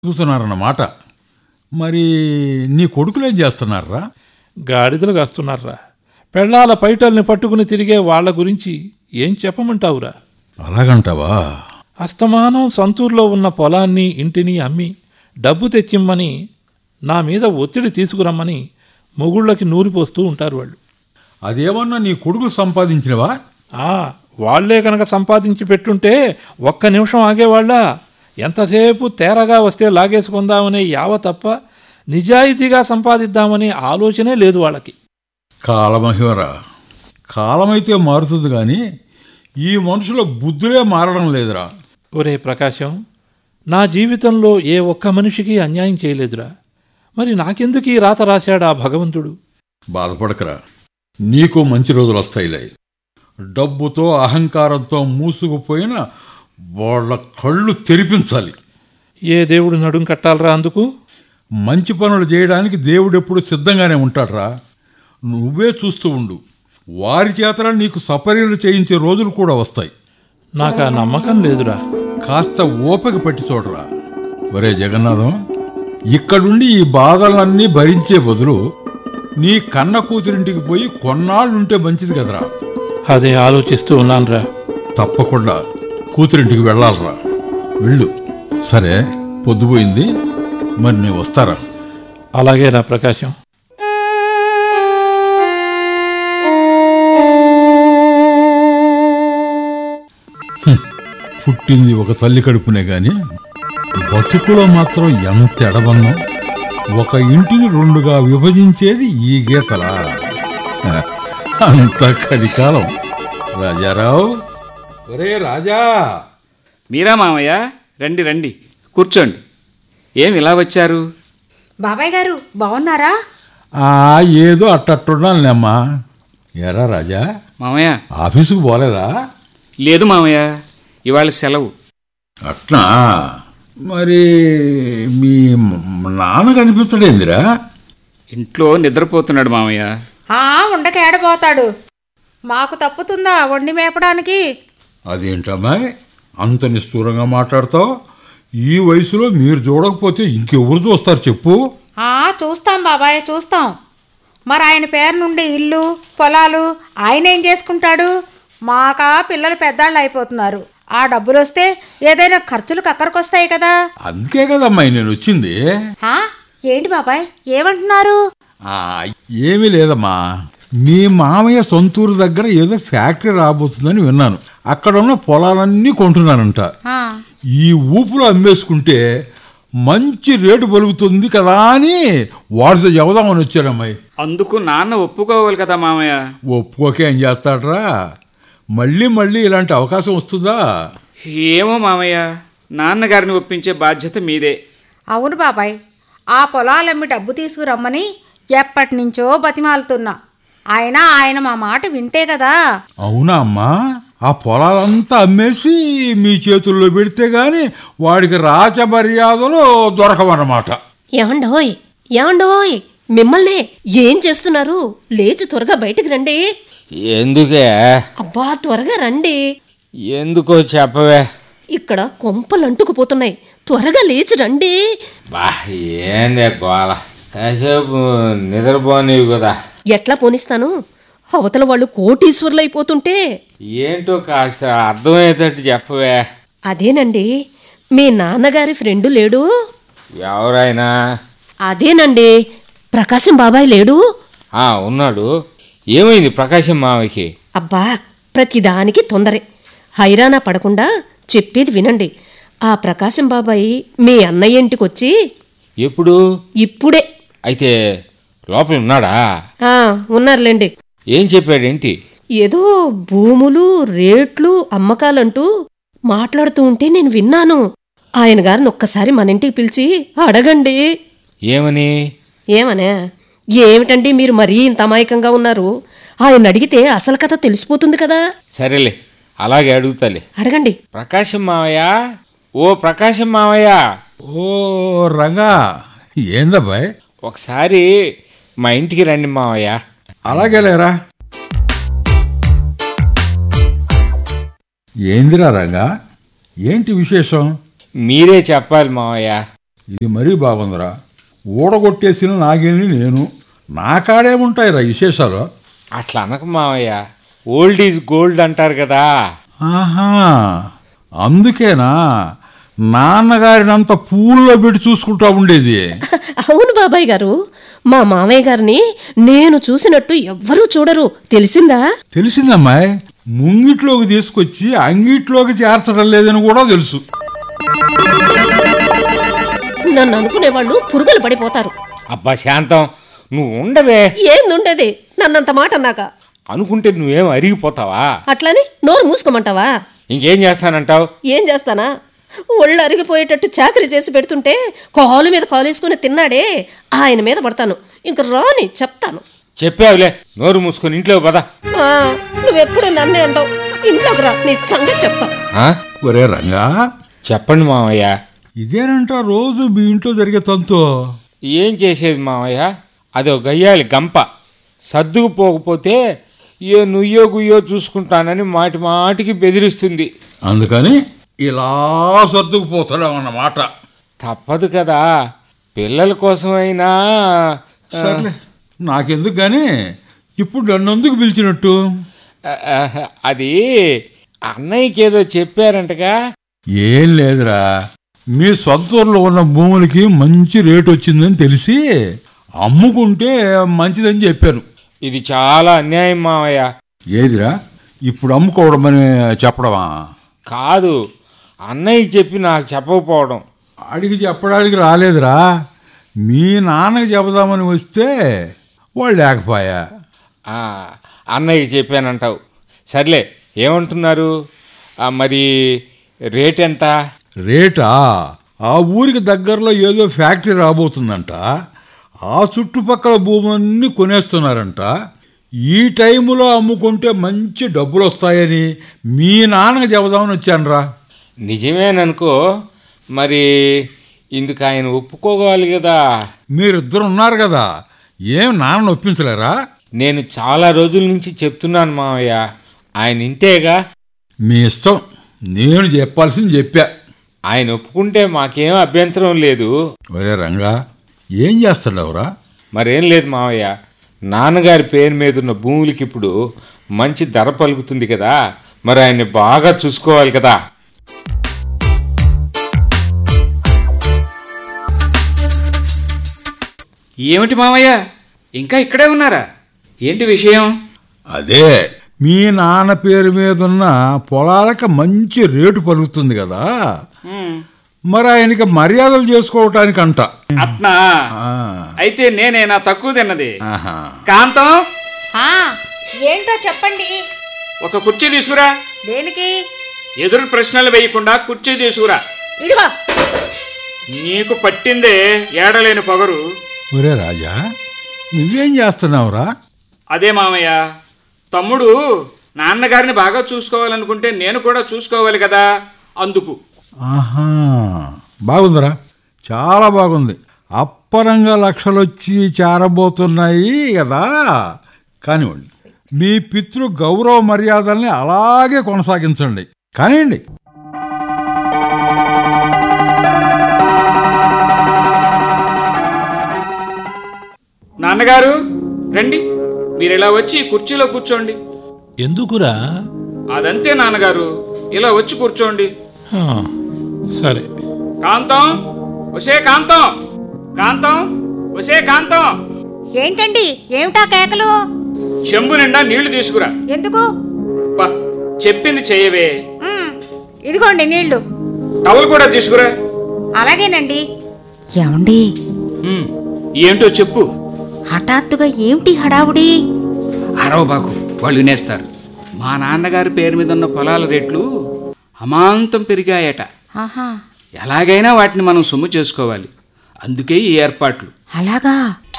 చూస్తున్నారన్నమాట. మరి నీ కొడుకులేం చేస్తున్నారా? గాడిదలు కాస్తున్నారా? పెళ్ళాల పైటల్ని పట్టుకుని తిరిగే వాళ్ల గురించి ఏం చెప్పమంటావురా? అలాగంటావా? అస్తమానం సంతూర్లో ఉన్న పొలాన్ని ఇంటిని అమ్మి డబ్బు తెచ్చిమ్మని నా మీద ఒత్తిడి తీసుకురమ్మని మొగుళ్ళకి నూరిపోస్తూ ఉంటారు వాళ్ళు. అదేమన్నా నీ కొడుకులు సంపాదించినవా? వాళ్లే కనుక సంపాదించి పెట్టుంటే ఒక్క నిమిషం ఆగేవాళ్ళ? ఎంతసేపు తేరగా వస్తే లాగేసుకుందామనే యావ తప్ప నిజాయితీగా సంపాదిద్దామనే ఆలోచనే లేదు వాళ్ళకి. కాలమహిమరా, కాలమైతే మారుతుంది కానీ ఈ మనుషుల బుద్ధులే మారడం లేదురా. ఒరే ప్రకాశం, నా జీవితంలో ఏ ఒక్క మనిషికి అన్యాయం చేయలేదురా. మరి నాకెందుకు ఈ రాత రాశాడా భగవంతుడు? బాధపడకరా, నీకు మంచి రోజులు వస్తాయిలే. డబ్బుతో అహంకారంతో మూసుకుపోయిన వాళ్ళ కళ్ళు తెరిపించాలి. ఏ దేవుడు నడుం కట్టాలరా అందుకు? మంచి పనులు చేయడానికి దేవుడెప్పుడు సిద్ధంగానే ఉంటాడ్రా. నువ్వే చూస్తూ ఉండు, వారి చేతన నీకు సపర్యలు చేయించే రోజులు కూడా వస్తాయి. నాకు ఆ నమ్మకం లేదురా. కాస్త ఓపిక పెట్టి చూడరా. ఒరే జగన్నాథం, ఇక్కడుండి ఈ బాధలన్నీ భరించే బదులు నీ కన్న కూతురింటికి పోయి కొన్నాళ్ళుంటే మంచిది కదరా. అదే ఆలోచిస్తూ ఉన్నానురా. తప్పకుండా కూతురింటికి వెళ్ళాలరా. వెళ్ళు. సరే, పొద్దుపోయింది, మరి నేను వస్తారా? అలాగేరా ప్రకాశం. పుట్టింది ఒక తల్లి కడుపునే గాని బతుకులో మాత్రం ఎంత ఎడబన్నాం. ఒక ఇంటిని రెండుగా విభజించేది ఈ గీతలా? అంత కలికాలం. రాజారావు, ఒరే రాజా. మీరా మామయ్య? రండి రండి, కూర్చోండి. ఏం ఇలా వచ్చారు? బాబాయ్ గారు బాగున్నారా? ఏదో అట్టట్టుండాలమ్మా. ఎరా రాజా, మామయ్య ఆఫీసుకు పోలేదా? లేదు మామయ్య, ఇవాళ సెలవు. అట్నా? మరి మీ నాన్న కనిపించడేందిరా? ఇంట్లో నిద్రపోతున్నాడు మామయ్య. ఉండకేడపోతాడు. మాకు తప్పుతుందా వండి మేపడానికి? అదేంటమ్మాయి అంత నిష్ఠూరంగా మాట్లాడతావు? ఈ వయసులో మీరు చూడకపోతే ఇంకెవరు చూస్తారు చెప్పు? చూస్తాం బాబాయ్, చూస్తాం. మరి ఆయన పేరు నుండి ఇల్లు పొలాలు ఆయన ఏం చేసుకుంటాడు? మాకా పిల్లలు పెద్దాళ్ళు అయిపోతున్నారు. ఆ డబ్బులు వస్తే ఏదైనా ఖర్చులు కక్కరకొస్తాయి కదా. అందుకే కదమ్మాయి నేను వచ్చింది. ఏంటి బాబాయ్ ఏమంటున్నారు? ఏమీ లేదమ్మా, మీ మామయ్య సొంతూరు దగ్గర ఏదో ఫ్యాక్టరీ రాబోతుందని విన్నాను. అక్కడున్న పొలాలన్నీ కొంటున్నానంట. ఈ ఊపులో అమ్మేసుకుంటే మంచి రేటు పలుకుతుంది కదా అని వాడితో చెబుదామని వచ్చానమ్మాయి. అందుకు నాన్న ఒప్పుకోవాలి కదా మామయ్య. ఒప్పుకోకే ఏం చేస్తాడ్రా? మళ్ళీ మళ్ళీ ఇలాంటి అవకాశం వస్తుందా? ఏమో మామయ్య, నాన్నగారిని ఒప్పించే బాధ్యత మీదే. అవును బాబాయ్, ఆ పొలాలమ్మి డబ్బు తీసుకురమ్మని ఎప్పటి నుంచో బతిమాలుతున్నా. ఆయన మా మాట వింటే కదా. అవునా అమ్మా? ఆ పొలాలంతా అమ్మేసి మీ చేతుల్లో పెడితే గాని వాడికి రాచమర్యాదలు దొరకవన్నమాట. ఏమండోయ్ ఏమండోయ్, మిమ్మల్నే ఏం చేస్తున్నారు? లేచి త్వరగా బయటికి రండి. ఎందుకే? అబ్బా త్వరగా రండి. ఎందుకో చెప్పవే. ఇక్కడ కొంపలు అంటుకుపోతున్నాయి, త్వరగా లేచి రండి. బా ఏందే గోల, కాసేపు నిద్రపోనివి కదా. ఎట్లా పోనిస్తాను? అవతల వాళ్ళు కోటీశ్వర్లు అయిపోతుంటే. ఏంటో కాస్త అర్థమయ్యేటట్టు చెప్పవే. అదేనండి, మీ నాన్నగారి ఫ్రెండు లేడు? ఎవరైనా? అదేనండి, ప్రకాశం బాబాయ్ లేడు? ఉన్నాడు. ఏమైంది ప్రకాశం మావకి? అబ్బా ప్రతిదానికి తొందరే, హైరానా పడకుండా చెప్పేది వినండి. ఆ ప్రకాశం బాబాయ్ మీ అన్నయ్య ఇంటికొచ్చి. ఎప్పుడు? ఇప్పుడే. అయితే లోపల ఉన్నాడా? ఉన్నారులేండి. ఏం చెప్పాడేంటి? ఏదో భూములు రేట్లు అమ్మకాలంటూ మాట్లాడుతూ ఉంటే నేను విన్నాను. ఆయన గారిని ఒక్కసారి మన ఇంటికి పిలిచి అడగండి. ఏమని? ఏమనే? ఏమిటండి మీరు మరీ ఇంత అమాయకంగా ఉన్నారు? ఆయన అడిగితే అసలు కథ తెలిసిపోతుంది కదా. సరేలే, అలాగే అడుగుతాలే. అడగండి. ప్రకాశం మావయ్య, ఓ ప్రకాశం మావయ్య. ఓ రంగా, ఏందబ్బాయ్? ఒకసారి మా ఇంటికి రండి మావయ్య. అలాగే లేరా. ఏందిరా రంగా, ఏంటి విశేషం? మీరే చెప్పాలి మావయ్య. ఇది మరీ బాగుందిరా. ఊడగొట్టేసిన నాగేని నేను, నా కాడేముంటాయిరా విశేషాలు. అట్లా అనకు మావయ్య, ఓల్డ్ ఈజ్ గోల్డ్ అంటారు కదా. ఆహా, అందుకేనా నాన్నగారినంత పూల్లో పెట్టి చూసుకుంటా ఉండేది. అవును బాబాయ్ గారు, మా మామయ్య గారిని నేను చూసినట్టు ఎవ్వరూ చూడరు, తెలిసిందా? తెలిసిందమ్మాయి, ముంగిట్లోకి తీసుకొచ్చి అంగిట్లోకి చేర్చడం లేదని కూడా తెలుసు. నన్ను అనుకునేవాళ్ళు పురుగులు పడిపోతారు. అబ్బా శాంతం, నువ్వు ఉండవే. ఏందుండేది నన్నంత మాట అన్నాక? అనుకుంటే నువ్వేం అరిగిపోతావా? అట్లని నోరు మూసుకోమంటావా? ఇంకేం చేస్తానంటావు? ఏం చేస్తానా? ఒళ్ళు అరిగిపోయేటట్టు చాకరీ చేసి పెడుతుంటే కాలు మీద కాలేసుకుని తిన్నాడే, ఆయన మీద పడతాను. ఇంక రాని చెప్తాను. చెప్పావులే, నోరు మూసుకొని ఇంట్లో పద. నువ్వెప్పుడు నన్నే అంటావు. ఇంట్లోకి రా, నీ సంగతి చెప్తా. ఒరే రంగా, చెప్పండి మావయ్య. ఇదేనంట రోజు మీ ఇంట్లో జరిగే తంతు. ఏం చేసేది మావయ్య, అదో గయ్యాలి గంప. సర్దుకుపోకపోతే ఏ నుయ్యో గుయ్యో చూసుకుంటానని మాటి మాటికి బెదిరిస్తుంది. అందుకని ఇలా సర్దుకుపోతాడన్నమాట. తప్పదు కదా, పిల్లల కోసమైనా. సర్లే, నాకెందుకు కానీ ఇప్పుడు నన్నెందుకు పిలిచినట్టు? అది అన్నయ్యకి ఏదో చెప్పారంటగా. ఏం లేదురా, మీ సొంత ఊర్లో ఉన్న భూములకి మంచి రేటు వచ్చిందని తెలిసి అమ్ముకుంటే మంచిదని చెప్పాను. ఇది చాలా అన్యాయం మావయ్య. ఏదిరా, ఇప్పుడు అమ్ముకోవడం అని చెప్పడమా? కాదు, అన్నయ్యకి చెప్పి నాకు చెప్పకపోవడం. అడిగి చెప్పడానికి రాలేదురా, మీ నాన్నకి చెబుదామని వస్తే వాళ్ళు లేకపోయా. అన్నయ్యకి చెప్పానంటావు. సర్లే, ఏమంటున్నారు మరి? రేట్ ఎంత? రేటా, ఆ ఊరికి దగ్గరలో ఏదో ఫ్యాక్టరీ రాబోతుందంట. ఆ చుట్టుపక్కల భూములన్నీ కొనేస్తున్నారంట. ఈ టైములో అమ్ముకుంటే మంచి డబ్బులు వస్తాయని మీ నాన్నకి చెబుదామని వచ్చానురా. నిజమేననుకో, మరి ఇందుకు ఆయన ఒప్పుకోవాలి కదా. మీరిద్దరు ఉన్నారు కదా, ఏం నాన్న ఒప్పించలేరా? నేను చాలా రోజుల నుంచి చెప్తున్నాను మావయ్య, ఆయన ఇంటేగా. మీ ఇష్టం, నేను చెప్పాల్సింది చెప్పా. ఆయన ఒప్పుకుంటే మాకేం అభ్యంతరం లేదు. ఒరే రంగా, ఏం చేస్తాడవరా? మరేం లేదు మావయ్య, నాన్నగారి పేరు మీద ఉన్న భూములకి ఇప్పుడు మంచి ధర పలుకుతుంది కదా, మరి ఆయన్ని బాగా చూసుకోవాలి కదా. ఏమిటి మామయ్య, ఇంకా ఇక్కడే ఉన్నారా? ఏంటి విషయం? అదే, మీ నాన్న పేరు మీద ఉన్న పొలాలకు మంచి రేటు పలుకుతుంది కదా, మరి ఆయనకి మర్యాదలు చేసుకోవటానికంట. అట్నా? అయితే నేనేనా తక్కువ తిన్నది? కాంతం, ఏంటో చెప్పండి. ఒక కుర్చీ తీసుకురా. దేనికి? ఎదురు ప్రశ్నలు వేయకుండా కుర్చీ తీసుకురా. ఇదిగో. నీకు పట్టిందే ఏడలేని పొగరు. ఒరే రాజా, నువ్వేం చేస్తున్నావురా? అదే మామయ్య, తమ్ముడు నాన్నగారిని బాగా చూసుకోవాలనుకుంటే నేను కూడా చూసుకోవాలి కదా, అందుకు. ఆహా, బాగుందిరా, చాలా బాగుంది. అప్పరంగా లక్షలొచ్చి చేరబోతున్నాయి కదా. కానివ్వండి, మీ పితృ గౌరవ మర్యాదల్ని అలాగే కొనసాగించండి. కానివ్వండి. నాన్నగారు రండి, మీరు ఇలా వచ్చి కుర్చీలో కూర్చోండి. ఎందుకురా? అదంతే నాన్నగారు, ఇలా వచ్చి కూర్చోండి. సరే. కాంతం, ఒసే కాంతం, కాంతం, ఒసే కాంతం. ఏంటండి, ఏమిటా కేకలు? చెంబు నిండా నీళ్లు తీసుకురా. ఎందుకు? చెప్పింది చెయ్యవే. ఇదిగోండి నీళ్లు. టవల్ కూడా తీసుకురా. అలాగేనండి. ఏమండి, ఏంటో చెప్పు. హఠాత్తుగా ఏమిటి హడావుడి? అరవబాకు, వాళ్ళు వినేస్తారు. మా నాన్నగారి పేరు మీద ఉన్న పొలాల రేట్లు అమాంతం పెరిగాయట. ఎలాగైనా వాటిని మనం సొమ్ము చేసుకోవాలి, అందుకే ఈ ఏర్పాట్లు. అలాగా?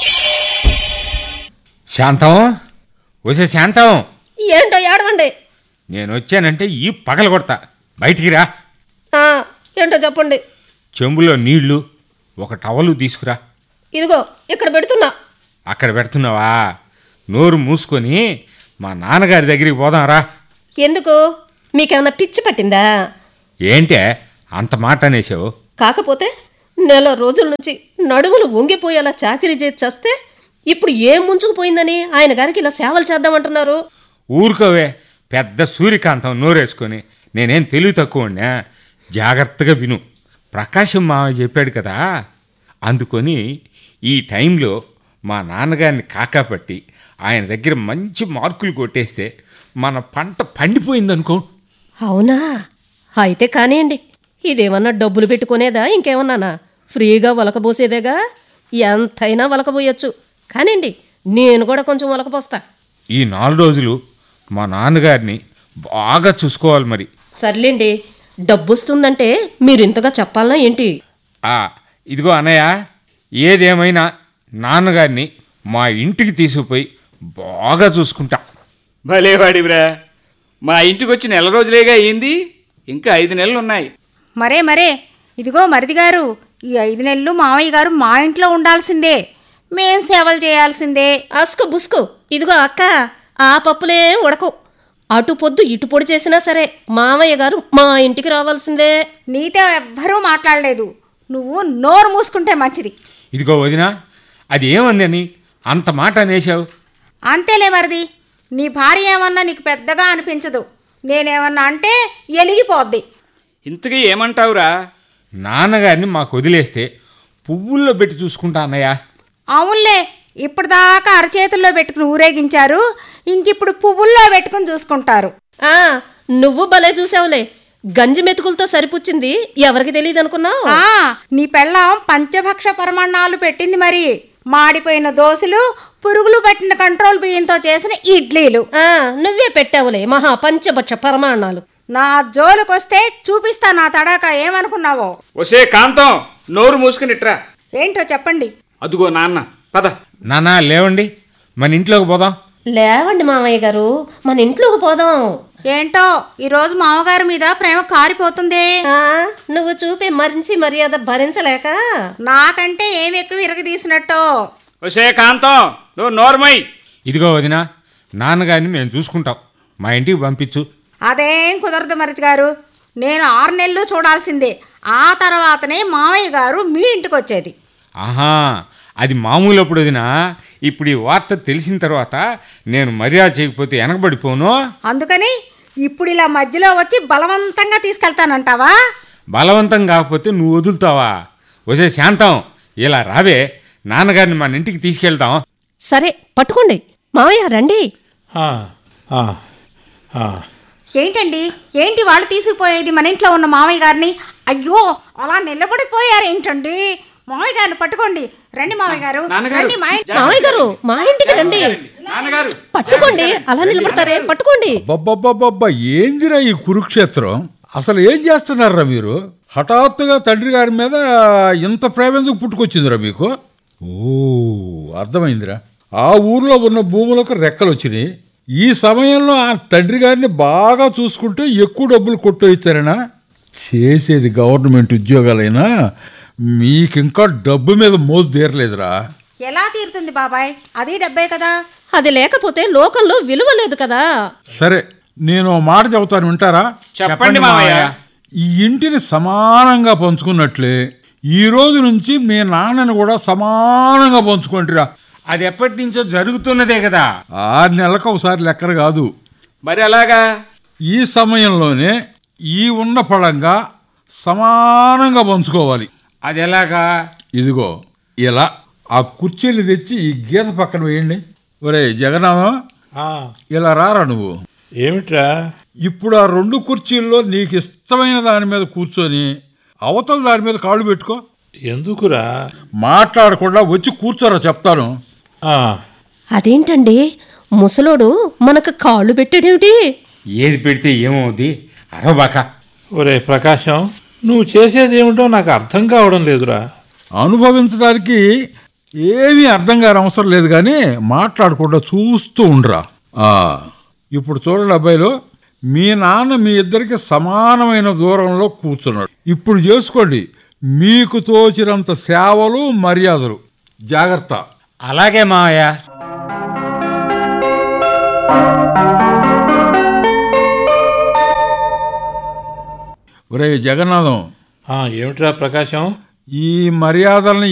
శాంతం, వచ్చే శాంతం. ఏంటో ఏడవండి. నేను వచ్చానంటే ఈ పగల కొడతా, బయటికి రా. ఏంటో చెప్పండి. చెంబులో నీళ్లు, ఒక టవలు తీసుకురా. ఇదిగో ఇక్కడ పెడుతున్నా. అక్కడ పెడుతున్నావా? నోరు మూసుకొని మా నాన్నగారి దగ్గరికి పోదాంరా. ఎందుకు? మీకేమన్నా పిచ్చి పట్టిందా? ఏంటే అంత మాట అనేసావు? కాకపోతే నెల రోజుల నుంచి నడుములు వంగిపోయేలా చాకిరీ చేసి చేస్తే ఇప్పుడు ఏం ముంచుకుపోయిందని ఆయన గారికి ఇలా సేవలు చేద్దామంటున్నారు? ఊరుకోవే, పెద్ద సూర్యకాంతం నోరేసుకొని. నేనేం తెలివి తక్కువన్నా. జాగ్రత్తగా విను. ప్రకాశం మావయ్య చెప్పాడు కదా, అందుకొని ఈ టైంలో మా నాన్నగారిని కాకాపట్టి ఆయన దగ్గర మంచి మార్కులు కొట్టేస్తే మన పంట పండిపోయిందనుకో. అవునా? అయితే కానివ్వండి. ఇదేమన్నా డబ్బులు పెట్టుకునేదా ఇంకేమన్నానా? ఫ్రీగా వలకబోసేదేగా. ఎంతైనా వలకబోయొచ్చు. కానివ్వండి, నేను కూడా కొంచెం వలకపోస్తా. ఈ 4 రోజులు మా నాన్నగారిని బాగా చూసుకోవాలి మరి. సర్లేండి, డబ్బొస్తుందంటే మీరు ఇంతగా చెప్పాలనా ఏంటి? ఇదిగో అన్నయ్య, ఏదేమైనా నాన్నగారిని మా ఇంటికి తీసుకుపోయి బాగా చూసుకుంటా. భలేవాడివిరా, మా ఇంటికి వచ్చి నెల రోజులేగా అయింది, ఇంకా 5 నెలలు ఉన్నాయి. మరే ఇదిగో మరిది గారు, ఈ 5 నెలలు మామయ్య గారు మా ఇంట్లో ఉండాల్సిందే, మేం సేవలు చేయాల్సిందే. అస్కు బుస్కు. ఇదిగో అక్క, ఆ పప్పులే ఉడకవు. అటు పొద్దు ఇటు పొడి చేసినా సరే మామయ్య గారు మా ఇంటికి రావాల్సిందే. నీతో ఎవ్వరూ మాట్లాడలేదు, నువ్వు నోరు మూసుకుంటే మంచిది. ఇదిగో వదినా, అది ఏమందని అంత మాట అనేశావు? అంతేలే మరిది, నీ భార్య ఏమన్నా నీకు పెద్దగా అనిపించదు, నేనేమన్నా అంటే ఎలిగిపోద్ది. ఇంతకీ ఏమంటావురా? నాన్నగారిని మాకు వదిలేస్తే పువ్వుల్లో పెట్టి చూసుకుంటా అన్నయ్య. అవునులే, ఇప్పటిదాకా అరచేతుల్లో పెట్టుకుని ఊరేగించారు, ఇంకిప్పుడు పువ్వుల్లో పెట్టుకుని చూసుకుంటారు. నువ్వు భలే చూసావులే. గంజి మెతుకులతో సరిపుచ్చింది ఎవరికి తెలియదు అనుకున్నావు? నీ పెళ్ళాం పంచభక్ష పరమాన్నాలు పెట్టింది మరి. మాడిపోయిన దోశలు, పురుగులు పట్టిన కంట్రోల్ బియ్యంతో చేసిన ఇడ్లీలు. నువ్వే పెట్టావులే మహా పంచభక్ష పరమాన్నాలు. నా జోలుకొస్తే చూపిస్తా నా తడాక. ఏమనుకున్నావో? ఒసే కాంతం, నోరు మూసుకునిట్రా. ఏంటో చెప్పండి. అదుగో నాన్న, పద. నాన్న లేవండి, మన ఇంట్లోకి పోదాం. లేవండి మామయ్య గారు, మన ఇంట్లోకి పోదాం. ఏంటో ఈరోజు మామగారి మీద ప్రేమ కారిపోతుంది. నువ్వు చూపే మంచి మర్యాద భరించలేక నాకంటే ఏమి ఎక్కువ ఇరగదీసినట్టు. ఒసే కాంతం, నువ్వు నోర్మై. ఇదిగో వదినా, నాన్నగారిని మేము చూసుకుంటాం, మా ఇంటికి పంపించు. అదేం కుదరదు మరిది గారు, నేను 6 నెలలు చూడాల్సిందే. ఆ తర్వాతనే మామయ్య గారు మీ ఇంటికి వచ్చేది. ఆహా, అది మామూలు అప్పుడు వదినా. ఇప్పుడు ఈ వార్త తెలిసిన తర్వాత నేను మర్యాద చేయకపోతే వెనకబడిపోను. అందుకని ఇప్పుడు ఇలా మధ్యలో వచ్చి బలవంతంగా తీసుకెళ్తానంటావా? బలవంతం కాకపోతే నువ్వు వదులుతావా? వచ్చే శాంతం, ఇలా రావే, నాన్నగారిని మన ఇంటికి తీసుకెళ్తాం. సరే, పట్టుకోండి మామయ్య, రండి. ఏంటండి, ఏంటి వాళ్ళు తీసుకుపోయేది మన ఇంట్లో ఉన్న మామయ్య గారిని? అయ్యో, అలా నిలబడిపోయారు ఏంటండి? మామయ్య గారిని పట్టుకోండి. రండి మామయ్య గారు, రండి మామయ్య గారు, మా ఇంటికి రండి. పట్టుకోండి, అలా నిలబడతారే, పట్టుకోండి. బొబ్బబ్బబ్బబ్బా, ఏందిరా ఈ కురుక్షేత్రం? అసలు ఏం చేస్తున్నారా మీరు? హఠాత్తుగా తండ్రి గారి మీద ఇంత ప్రేమ ఎందుకు పుట్టుకొచ్చిందిరా మీకు? అర్థమైందిరా. ఆ ఊర్లో ఉన్న భూములకు రెక్కలు వచ్చినాయి. ఈ సమయంలో ఆ తండ్రి గారిని బాగా చూసుకుంటే ఎక్కువ డబ్బులు కొట్టేయిచ్చారనా? చేసేది గవర్నమెంట్ ఉద్యోగాలైనా మీకింకా డబ్బు మీద మోజు తీరలేదురా. ఎలా తీరుతుంది బాబాయ్? అది డబ్బే కదా. అది లేకపోతే లోకంలో విలువ లేదు కదా. సరే, నేను మాట చెబుతాను, వింటారా? చెప్పండి మావయ్య. ఈ ఇంటిని సమానంగా పంచుకున్నట్లే ఈ రోజు నుంచి మీ నాన్నని కూడా సమానంగా పంచుకుంటారా. అది ఎప్పటి నుంచో జరుగుతున్నదే కదా. 6 నెలలకు ఒకసారి లెక్కన కాదు. మరి అలాగా? ఈ సమయంలోనే ఈ ఉన్న ఫలంగా సమానంగా పంచుకోవాలి. అది ఎలాగా? ఇదిగో ఇలా ఆ కుర్చీలు తెచ్చి ఈ గీత పక్కన వేయండి. ఒరే జగన్నాథం, ఇలా రారా నువ్వు. ఏమిట్రా? ఇప్పుడు ఆ 2 కుర్చీల్లో నీకు ఇష్టమైన దాని మీద కూర్చొని అవతల దాని మీద కాళ్ళు పెట్టుకో. ఎందుకురా? మాట్లాడకుండా వచ్చి కూర్చోరా, చెప్తాను. అదేంటండి, ముసలోడు మనకు కాళ్ళు పెట్టాడేమిటి? ఏది పెడితే ఏమవుద్ది? అరవబాక. ఒరే ప్రకాశం, నువ్వు చేసేది ఏమిటో నాకు అర్థం కావడం లేదురా. అనుభవించడానికి ఏమీ అర్థం కాని అవసరం లేదు, కానీ మాట్లాడకుండా చూస్తూ ఉండరా. ఇప్పుడు చూడండి అబ్బాయిలు, మీ నాన్న మీ ఇద్దరికి సమానమైన దూరంలో కూర్చున్నాడు. ఇప్పుడు చేసుకోండి మీకు తోచినంత సేవలు మర్యాదలు. జాగ్రత్త. అలాగే మావయ్య. ఒరే జగన్నాథం, ఏమిట్రా ప్రకాశం? ఈ మర్యాదల్ని